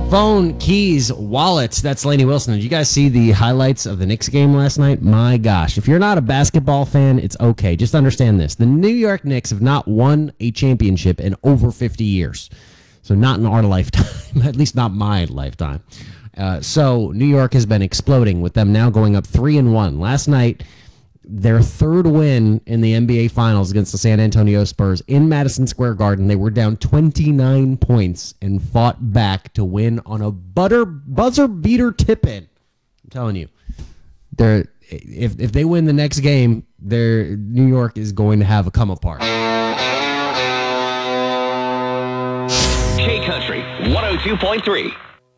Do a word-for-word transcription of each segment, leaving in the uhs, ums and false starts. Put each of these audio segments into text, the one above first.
Phone, keys, wallets. That's Lainey Wilson. Did you guys see the highlights of the Knicks game last night? My gosh. If you're not a basketball fan, it's okay. Just understand this. The New York Knicks have not won a championship in over fifty years. So not in our lifetime, at least not my lifetime. Uh, so New York has been exploding with them now going up three and one. Last night, their third win in the N B A Finals against the San Antonio Spurs in Madison Square Garden. They were down twenty-nine points and fought back to win on a butter buzzer beater tip-in. I'm telling you, they're if if they win the next game, their New York is going to have a come apart. K Country one oh two point three.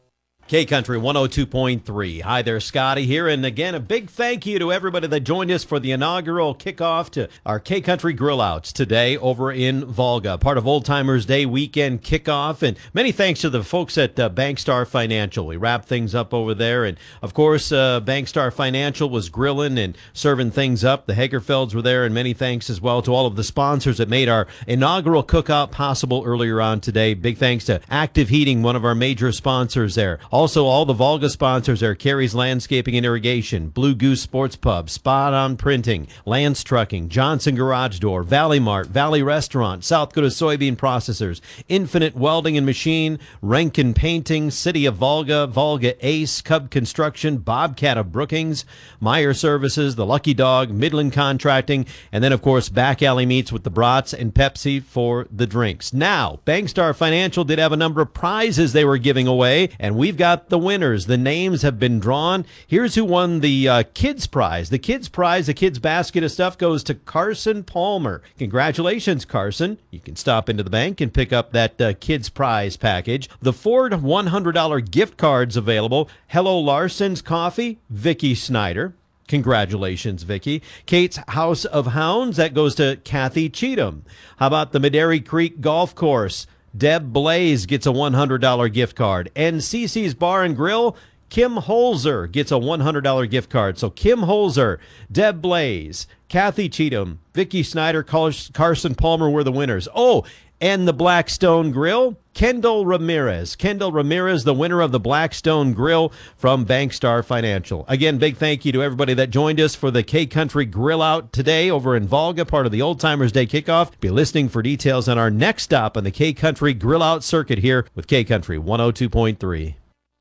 K Country one oh two point three. Hi there, Scotty here. And again, a big thank you to everybody that joined us for the inaugural kickoff to our K Country Grill Outs today over in Volga, part of Old Timers Day weekend kickoff. And many thanks to the folks at uh, Bankstar Financial. We wrapped things up over there. And of course, uh, Bankstar Financial was grilling and serving things up. The Hagerfelds were there. And many thanks as well to all of the sponsors that made our inaugural cookout possible earlier on today. Big thanks to Active Heating, one of our major sponsors there. Also, all the Volga sponsors are Carey's Landscaping and Irrigation, Blue Goose Sports Pub, Spot On Printing, Lance Trucking, Johnson Garage Door, Valley Mart, Valley Restaurant, South Dakota Soybean Processors, Infinite Welding and Machine, Rankin Painting, City of Volga, Volga Ace, Cub Construction, Bobcat of Brookings, Meyer Services, The Lucky Dog, Midland Contracting, and then, of course, Back Alley Meats with the brats and Pepsi for the drinks. Now, Bankstar Financial did have a number of prizes they were giving away, and we've got the winners. The names have been drawn. Here's who won the uh, kids prize. The kids prize, the kids basket of stuff goes to Carson Palmer. Congratulations, Carson. You can stop into the bank and pick up that uh, kids prize package. The Ford one hundred dollars gift cards available. Hello Larson's Coffee, Vicky Snyder. Congratulations, Vicky. Kate's House of Hounds, that goes to Kathy Cheatham. How about the Maderi Creek Golf Course? Deb Blaze gets a one hundred dollars gift card. And Cece's Bar and Grill, Kim Holzer gets a one hundred dollars gift card. So Kim Holzer, Deb Blaze, Kathy Cheatham, Vicky Snyder, Carson Palmer were the winners. Oh, and the Blackstone Grill, Kendall Ramirez. Kendall Ramirez, the winner of the Blackstone Grill from Bankstar Financial. Again, big thank you to everybody that joined us for the K Country Grill Out today over in Volga, part of the Old Timers Day kickoff. Be listening for details on our next stop on the K Country Grill Out circuit here with K Country one oh two point three.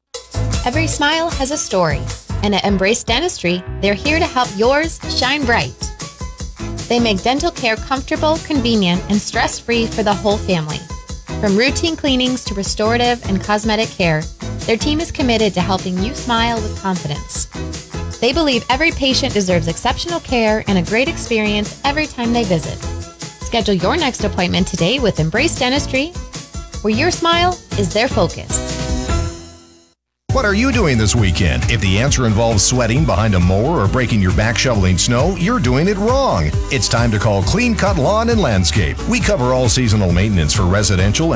Every smile has a story, and at Embrace Dentistry, they're here to help yours shine bright. They make dental care comfortable, convenient, and stress-free for the whole family. From routine cleanings to restorative and cosmetic care, their team is committed to helping you smile with confidence. They believe every patient deserves exceptional care and a great experience every time they visit. Schedule your next appointment today with Embrace Dentistry, where your smile is their focus. What are you doing this weekend? If the answer involves sweating behind a mower or breaking your back shoveling snow, you're doing it wrong. It's time to call Clean Cut Lawn and Landscape. We cover all seasonal maintenance for residential